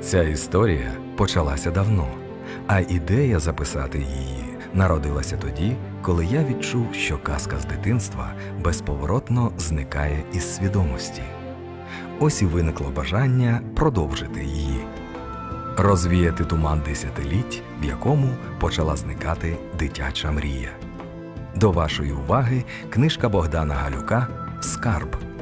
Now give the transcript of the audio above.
Ця історія почалася давно, а ідея записати її народилася тоді, коли я відчув, що казка з дитинства безповоротно зникає із свідомості. Ось і виникло бажання продовжити її. Розвіяти туман десятиліть, в якому почала зникати дитяча мрія. До вашої уваги книжка Богдана Галюка «Скарб».